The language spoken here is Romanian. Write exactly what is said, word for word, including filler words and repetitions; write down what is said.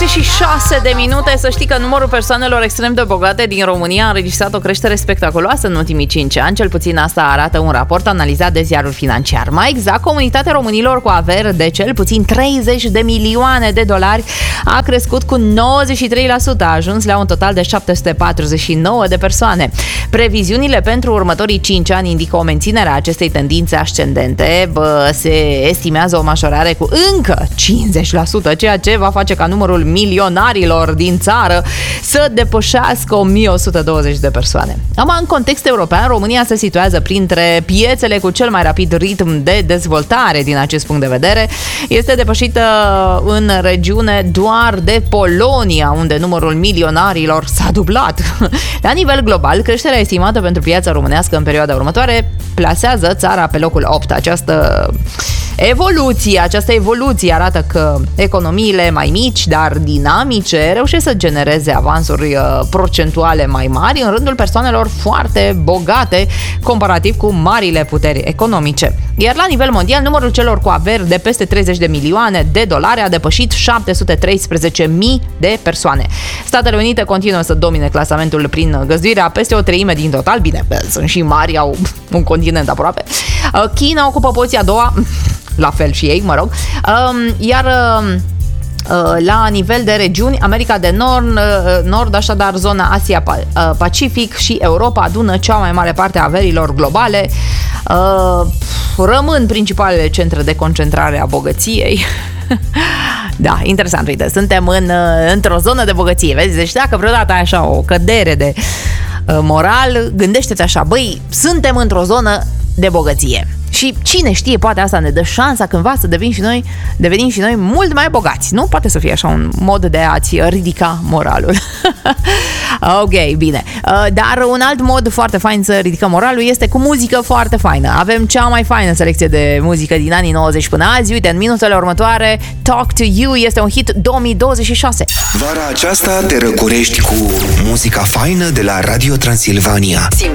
patruzeci și șase de minute. Să știi că numărul persoanelor extrem de bogate din România a înregistrat o creștere spectaculoasă în ultimii cinci ani. Cel puțin asta arată un raport analizat de Ziarul Financiar. Mai exact, comunitatea românilor cu averi de cel puțin treizeci de milioane de dolari a crescut cu nouăzeci și trei la sută, a ajuns la un total de șapte sute patruzeci și nouă de persoane. Previziunile pentru următorii cinci ani indică o menținere a acestei tendințe ascendente. Bă, se estimează o majorare cu încă cincizeci la sută, ceea ce va face ca numărul milionarilor din țară să depășească o mie o sută douăzeci de persoane. Acum, în context european, România se situează printre piețele cu cel mai rapid ritm de dezvoltare din acest punct de vedere. Este depășită în regiune doar de Polonia, unde numărul milionarilor s-a dublat. La nivel global, creșterea estimată pentru piața românească în perioada următoare plasează țara pe locul opt. Această evoluție, această evoluție arată că economiile mai mici, dar dinamice, reușesc să genereze avansuri procentuale mai mari în rândul persoanelor foarte bogate, comparativ cu marile puteri economice. Iar la nivel mondial, numărul celor cu averi de peste treizeci de milioane de dolari a depășit șapte sute treisprezece mii de persoane. Statele Unite continuă să domine clasamentul prin găzduirea peste o treime din total. Bine, sunt și mari, au un continent aproape. China ocupă poziția a doua, la fel și ei, mă rog. Iar la nivel de regiuni, America de Nord, Nord așadar zona Asia-Pacific și Europa adună cea mai mare parte a averilor globale. Rămân principalele centre de concentrare a bogăției. Da, interesant, uite, suntem în, într-o zonă de bogăție, vezi? Deci dacă vreodată ai așa o cădere de moral, gândește-ți așa, băi, suntem într-o zonă de bogăție. Și cine știe, poate asta ne dă șansa cândva să devenim și noi, devenim și noi mult mai bogați. Nu poate să fie așa un mod de a-ți ridica moralul. Ok, bine. Dar un alt mod foarte fain să ridicăm moralul este cu muzică foarte faină. Avem cea mai faină selecție de muzică din anii nouăzeci până azi. Uite, în minutele următoare, Talk to You este un hit două mii douăzeci și șase. Vara aceasta te răcorești cu muzica faină de la Radio Transilvania.